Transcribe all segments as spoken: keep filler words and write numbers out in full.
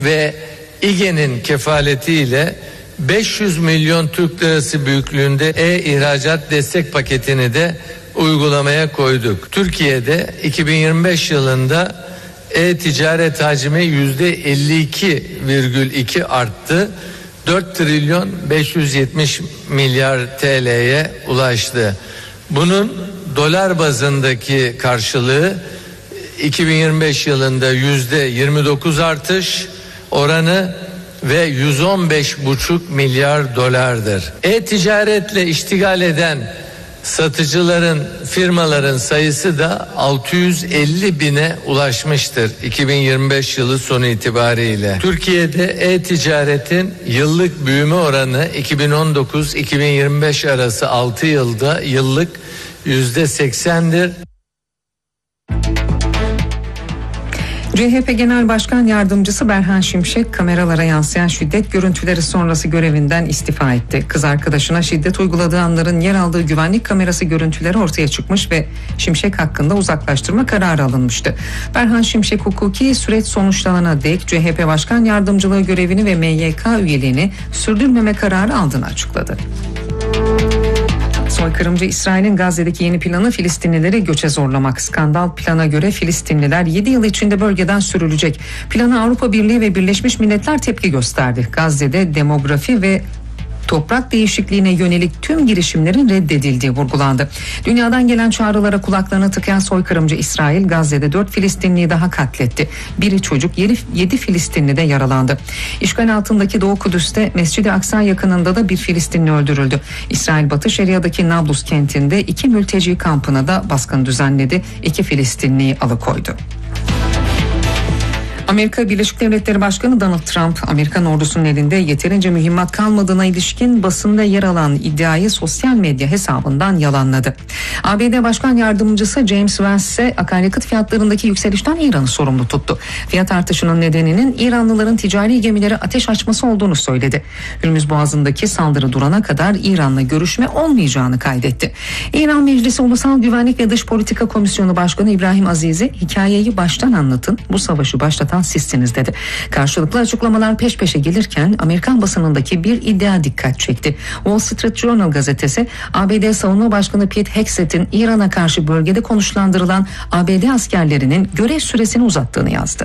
ve İGE'nin kefaletiyle beş yüz milyon Türk lirası büyüklüğünde e-ihracat destek paketini de uygulamaya koyduk. Türkiye'de iki bin yirmi beş yılında e-ticaret hacmi yüzde elli iki virgül iki arttı. dört trilyon beş yüz yetmiş milyar T L'ye ulaştı. Bunun dolar bazındaki karşılığı iki bin yirmi beş yılında yüzde yirmi dokuz artış oranı ve yüz on beş buçuk milyar dolardır. E-ticaretle iştigal eden satıcıların, firmaların sayısı da altı yüz elli bine ulaşmıştır iki bin yirmi beş yılı sonu itibariyle. Türkiye'de e-ticaretin yıllık büyüme oranı iki bin on dokuz iki bin yirmi beş arası altı yılda yıllık yüzde seksendir. C H P Genel Başkan Yardımcısı Berhan Şimşek kameralara yansıyan şiddet görüntüleri sonrası görevinden istifa etti. Kız arkadaşına şiddet uyguladığı anların yer aldığı güvenlik kamerası görüntüleri ortaya çıkmış ve Şimşek hakkında uzaklaştırma kararı alınmıştı. Berhan Şimşek hukuki süreç sonuçlanana dek C H P Başkan Yardımcılığı görevini ve M Y K üyeliğini sürdürmeme kararı aldığını açıkladı. Soykırımcı İsrail'in Gazze'deki yeni planı Filistinlileri göçe zorlamak. Skandal plana göre Filistinliler yedi yıl içinde bölgeden sürülecek. Plana Avrupa Birliği ve Birleşmiş Milletler tepki gösterdi. Gazze'de demografi ve toprak değişikliğine yönelik tüm girişimlerin reddedildiği vurgulandı. Dünyadan gelen çağrılara kulaklarını tıkayan soykırımcı İsrail Gazze'de dört Filistinliyi daha katletti. Biri çocuk, yedi Filistinli de yaralandı. İşgal altındaki Doğu Kudüs'te Mescid-i Aksa yakınında da bir Filistinli öldürüldü. İsrail Batı Şeria'daki Nablus kentinde iki mülteci kampına da baskın düzenledi. İki Filistinliyi alıkoydu. Amerika Birleşik Devletleri Başkanı Donald Trump, Amerikan ordusunun elinde yeterince mühimmat kalmadığına ilişkin basında yer alan iddiayı sosyal medya hesabından yalanladı. A B D Başkan Yardımcısı James Vance ise akaryakıt fiyatlarındaki yükselişten İran'ı sorumlu tuttu. Fiyat artışının nedeninin İranlıların ticari gemilere ateş açması olduğunu söyledi. Hürmüz Boğazı'ndaki saldırı durana kadar İran'la görüşme olmayacağını kaydetti. İran Meclisi Ulusal Güvenlik ve Dış Politika Komisyonu Başkanı İbrahim Azizi, hikayeyi baştan anlatın, bu savaşı başlatan sizsiniz dedi. Karşılıklı açıklamalar peş peşe gelirken Amerikan basınındaki bir iddia dikkat çekti. Wall Street Journal gazetesi A B D Savunma Başkanı Pete Hegseth'in İran'a karşı bölgede konuşlandırılan A B D askerlerinin görev süresini uzattığını yazdı.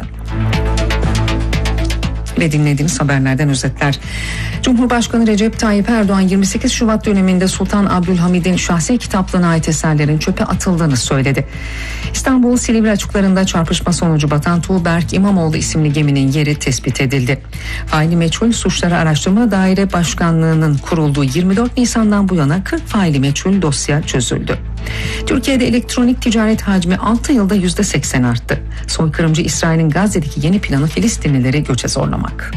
Ve dinlediğiniz haberlerden özetler. Cumhurbaşkanı Recep Tayyip Erdoğan yirmi sekiz Şubat döneminde Sultan Abdülhamid'in şahsi kitaplığına ait eserlerin çöpe atıldığını söyledi. İstanbul Silivri açıklarında çarpışma sonucu batan Tuğberk İmamoğlu isimli geminin yeri tespit edildi. Faili meçhul suçları araştırma daire başkanlığının kurulduğu yirmi dört Nisan'dan bu yana kırk faili meçhul dosya çözüldü. Türkiye'de elektronik ticaret hacmi altı yılda yüzde seksen arttı. Soykırımcı İsrail'in Gazze'deki yeni planı Filistinlileri göçe zorlamak.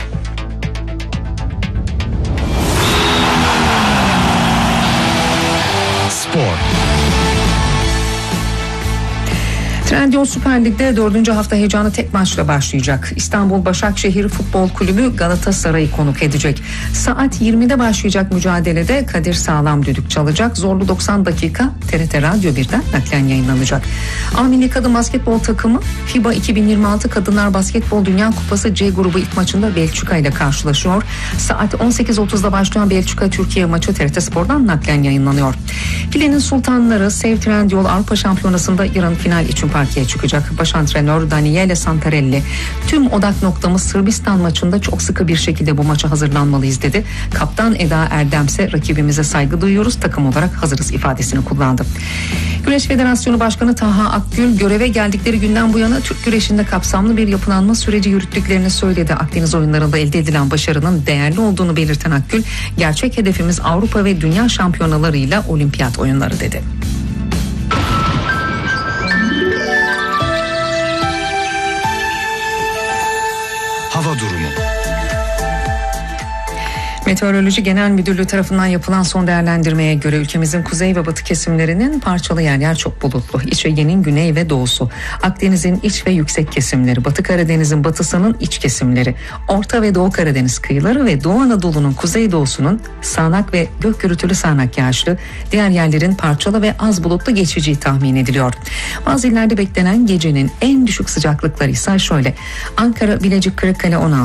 Spor. Trendyol Süper Lig'de dördüncü hafta heyecanı tek maçla başlayacak. İstanbul Başakşehir Futbol Kulübü Galatasaray'ı konuk edecek. Saat yirmide başlayacak mücadelede Kadir Sağlam düdük çalacak. Zorlu doksan dakika T R T Radyo birden naklen yayınlanacak. A Milli Kadın Basketbol takımı FIBA iki bin yirmi altı Kadınlar Basketbol Dünya Kupası C grubu ilk maçında Belçika ile karşılaşıyor. Saat on sekiz otuzda başlayan Belçika Türkiye maçı T R T Spor'dan naklen yayınlanıyor. Filenin Sultanları Sev Trendyol Avrupa Şampiyonası'nda yarın final için parkeye çıkacak. Baş antrenör Daniele Santarelli, tüm odak noktamız Sırbistan maçında çok sıkı bir şekilde bu maça hazırlanmalıyız dedi. Kaptan Eda Erdem ise rakibimize saygı duyuyoruz, takım olarak hazırız ifadesini kullandı. Güreş Federasyonu Başkanı Taha Akgül, göreve geldikleri günden bu yana Türk güreşinde kapsamlı bir yapılanma süreci yürüttüklerini söyledi. Akdeniz oyunlarında elde edilen başarının değerli olduğunu belirten Akgül, gerçek hedefimiz Avrupa ve Dünya şampiyonalarıyla olimpiyat oyunları dedi. Hava durumu. Meteoroloji Genel Müdürlüğü tarafından yapılan son değerlendirmeye göre ülkemizin kuzey ve batı kesimlerinin parçalı yer yer çok bulutlu. İç Ege'nin güney ve doğusu, Akdeniz'in iç ve yüksek kesimleri, Batı Karadeniz'in batısının iç kesimleri, Orta ve Doğu Karadeniz kıyıları ve Doğu Anadolu'nun kuzeydoğusunun sağanak ve gök gürültülü sağanak yağışlı, diğer yerlerin parçalı ve az bulutlu geçeceği tahmin ediliyor. Bazı illerde beklenen gecenin en düşük sıcaklıkları ise şöyle: Ankara, Bilecik, Kırıkkale on altı,